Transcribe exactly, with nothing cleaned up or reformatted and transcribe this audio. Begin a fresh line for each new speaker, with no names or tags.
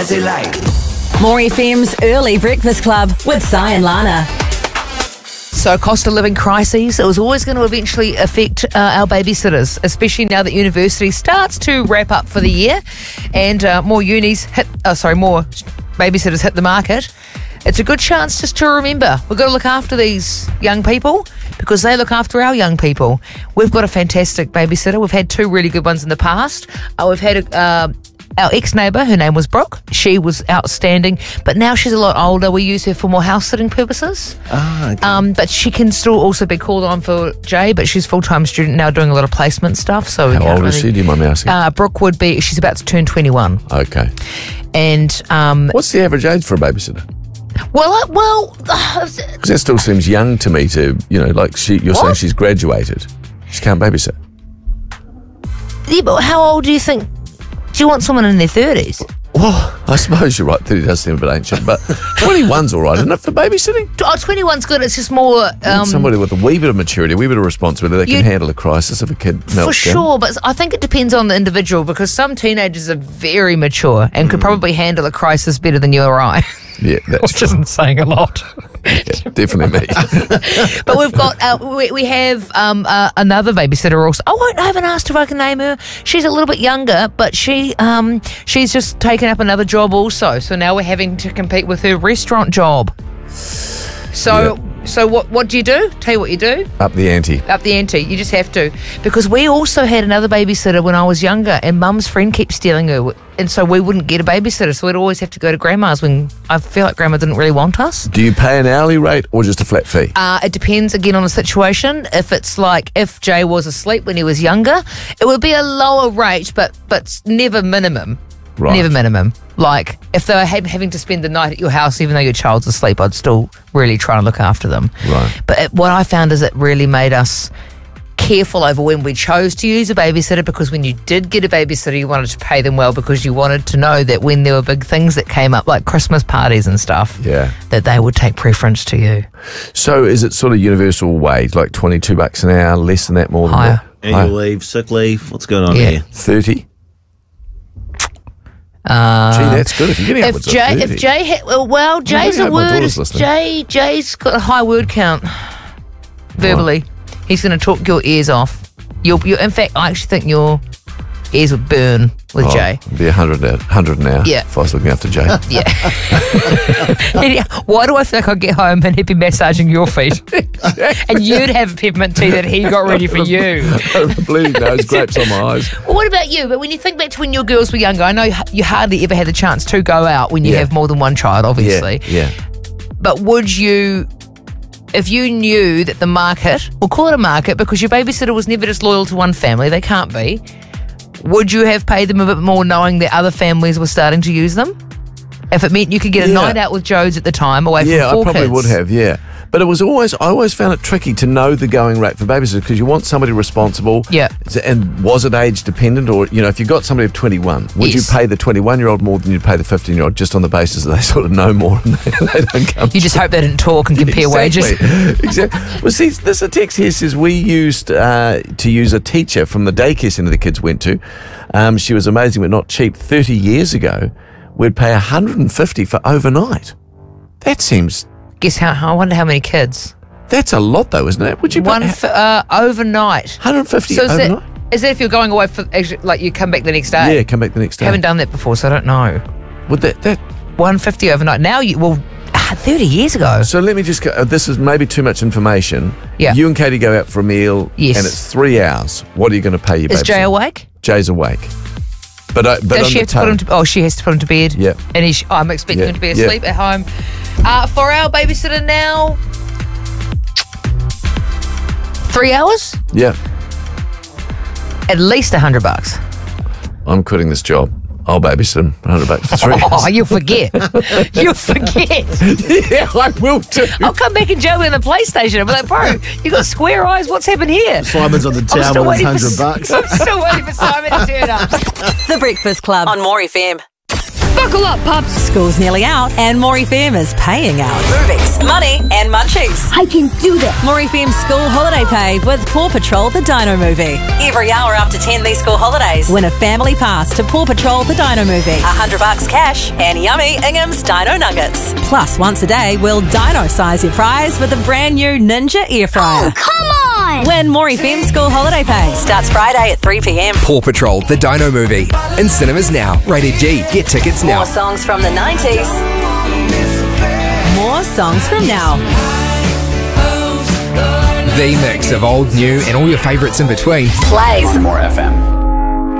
Aussie Late.
More F M's Early Breakfast Club with Si and Lana.
So cost of living crises, it was always going to eventually affect uh, our babysitters, especially now that university starts to wrap up for the year and uh, more unis hit, oh sorry, more babysitters hit the market. It's a good chance just to remember we've got to look after these young people because they look after our young people. We've got a fantastic babysitter. We've had two really good ones in the past. Uh, we've had a... Uh, Our ex-neighbour, her name was Brooke. She was outstanding, but now she's a lot older. We use her for more house-sitting purposes.
Ah, okay.
Um, but she can still also be called on for Jay, but she's a full-time student now doing a lot of placement stuff. So we
How
can't
old is
really,
she? Do you mind me asking?
Uh, Brooke would be, she's about to turn twenty-one.
Okay.
And, um,
What's the average age for a babysitter?
well, uh, well, uh,
Because that still seems young to me to, you know, like she, you're saying
What?
she's graduated. She can't babysit.
yeah, but how old do you think? Do you want someone in their thirties?
Well, I suppose you're right. thirty does seem a bit ancient, but twenty-one's all right, isn't it, for babysitting?
Oh, twenty-one's good. It's just more... Um,
Somebody with a wee bit of maturity, a wee bit of responsibility, they
You-
can handle a crisis if a kid melts
For sure, but I think it depends on the individual because some teenagers are very mature and could probably handle a crisis better than you or I.
down. Yeah, that's
Which isn't saying a lot.
yeah, definitely me.
But we've got, uh, we, we have um, uh, another babysitter also. Oh, I haven't asked if I can name her. She's a little bit younger, but she um, she's just taken up another job also. So now we're having to compete with her restaurant job. So, so what, what do you do? Tell you what you do.
Up the ante.
Up the ante. You just have to. Because we also had another babysitter when I was younger and Mum's friend kept stealing her. And so we wouldn't get a babysitter. So we'd always have to go to Grandma's when I feel like Grandma didn't really want us.
Do you pay an hourly rate or just a flat fee?
Uh, it depends, again, on the situation. If it's like, if Jay was asleep when he was younger, it would be a lower rate, but but never minimum.
Right.
Never minimum. Like, if they were ha- having to spend the night at your house, even though your child's asleep, I'd still really try and look after them.
Right.
But it, what I found is it really made us careful over when we chose to use a babysitter, because when you did get a babysitter, you wanted to pay them well because you wanted to know that when there were big things that came up, like Christmas parties and stuff,
Yeah.
that they would take preference to you.
So is it sort of universal wage, like twenty-two bucks an hour, less than that, more than
Higher.
that?
Annual leave, sick leave, what's going on
Yeah.
here?
thirty?
Uh,
Gee, that's good. If you're getting
If
upwards of
Jay,
thirty.
if Jay, ha- well, well, Jay's
I
a
hope my
word.
daughter's listening.
Jay, Jay's got a high word count. Verbally, he's going to talk your ears off. You'll, you, in fact, I actually think your ears would burn with
Oh,
Jay.
it'd be a hundred an hundred an hour.
Yeah.
If I was looking after Jay.
Yeah. Why do I think I'd get home and he'd be massaging your feet, and you'd have a peppermint tea that he got ready for you?
Bleeding nose, grapes on my eyes.
Well, what about you? But when you think back to when your girls were younger, I know you hardly ever had the chance to go out when you
Yeah.
have more than one child, obviously.
Yeah.
But would you, if you knew that the market, we'll call it a market because your babysitter was never just loyal to one family, they can't be, would you have paid them a bit more knowing that other families were starting to use them? If it meant you could get a
Yeah.
night out with Joe's at the time away
Yeah,
from four
I probably
kids.
would have, yeah. But it was always, I always found it tricky to know the going rate for babysitters because you want somebody responsible.
Yeah.
And was it age dependent, or, you know, if you got somebody of twenty-one, would
Yes.
you pay the twenty-one-year-old more than you'd pay the fifteen-year-old just on the basis that they sort of know more and they, they don't come
You just hope they didn't talk and compare wages.
Exactly. Exactly. Well, see, this a text here says we used uh, to use a teacher from the daycare centre the kids went to. Um, she was amazing, but not cheap. Thirty years ago, we'd pay one hundred fifty for overnight. That seems
Guess how, I wonder how many kids.
that's a lot, though, isn't it? Would you
One
pay
for, uh, overnight.
one hundred fifty
So is
overnight?
that, is that if you're going away for, actually, like you come back the next day?
Yeah, come back the next day.
Haven't done that before, so I don't know.
Would that that?
one hundred fifty overnight. Now you, well, ah, thirty years ago.
So let me just go. Uh, this is maybe too much information.
Yeah.
You and Katie go out for a meal.
Yes.
And it's three hours. What are you going to pay your
Is Jay
babysitter?
awake?
Jay's awake. But I, but
Does
on
she
the
have to put him
tongue.
to? Oh, she has to put him to bed.
Yep.
And he's, I'm expecting
Yep.
him to be
Yep.
asleep at home. Uh, for our babysitter now, three hours,
Yeah.
at least a hundred bucks.
I'm quitting this job. I'll babysit him. one hundred bucks for three
Oh,
hours.
you'll forget. You'll forget.
Yeah, I will too.
I'll come back and Joey on the PlayStation. I'll be like, bro, you got square eyes. What's happened here?
Simon's on the
I'm
town
still
with his
waiting for
hundred bucks.
I'm still waiting for Simon to turn up.
The Breakfast Club on More F M.
Buckle up, pups.
School's nearly out and More F M is paying out. Movies, money and munchies.
I can do this.
More F M School Holiday Pay with Paw Patrol the Dino Movie. Every hour after ten these school holidays, win a family pass to Paw Patrol the Dino Movie. A hundred bucks cash and yummy Ingham's Dino Nuggets. Plus, once a day, we'll dino-size your prize with a brand new Ninja Air Fryer.
Oh, come on!
Win More F M School Holiday Pay. Starts Friday at three p m.
Paw Patrol the Dino Movie. In cinemas now. Rated G. Get tickets now.
More songs from the nineties. More songs from now.
The mix of old, new, and all your favourites in between.
Plays.
More F M.